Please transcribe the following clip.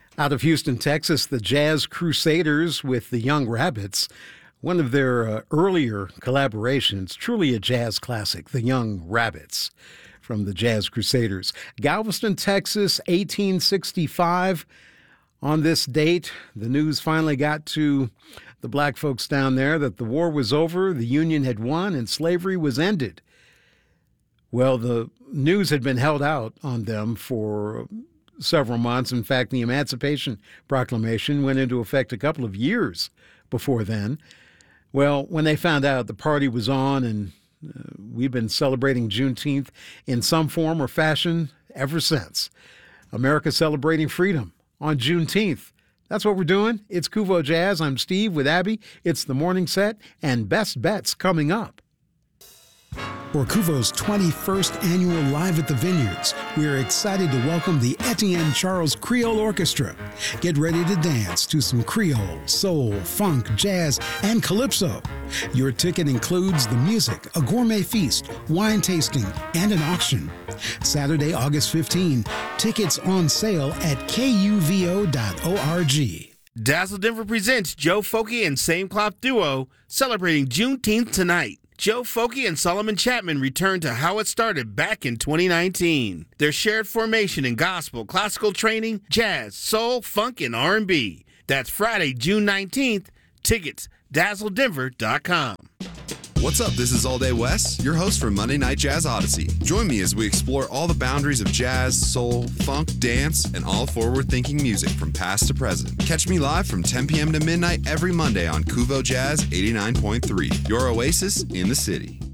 Out of Houston, Texas, the Jazz Crusaders with the Young Rabbits, one of their earlier collaborations, truly a jazz classic, the Young Rabbits from the Jazz Crusaders. Galveston, Texas, 1865. On this date, the news finally got to the black folks down there that the war was over, the Union had won, and slavery was ended. Well, the news had been held out on them for several months. In fact, the Emancipation Proclamation went into effect a couple of years before then. Well, when they found out the party was on, and we've been celebrating Juneteenth in some form or fashion ever since. America celebrating freedom on Juneteenth. That's what we're doing. It's Kuvo Jazz. I'm Steve with Abby. It's the morning set and best bets coming up. For Kuvo's 21st annual Live at the Vineyards, we are excited to welcome the Etienne Charles Creole Orchestra. Get ready to dance to some Creole, soul, funk, jazz, and calypso. Your ticket includes the music, a gourmet feast, wine tasting, and an auction. Saturday, August 15, tickets on sale at kuvo.org. Dazzle Denver presents Joe Foky and Same Cloth Duo celebrating Juneteenth tonight. Joe Foky and Solomon Chapman return to how it started back in 2019. Their shared formation in gospel, classical training, jazz, soul, funk, and R&B. That's Friday, June 19th. Tickets, dazzledenver.com. What's up? This is All Day Wes, your host for Monday Night Jazz Odyssey. Join me as we explore all the boundaries of jazz, soul, funk, dance, and all forward-thinking music from past to present. Catch me live from 10 p.m. to midnight every Monday on Kuvo Jazz 89.3, your oasis in the city.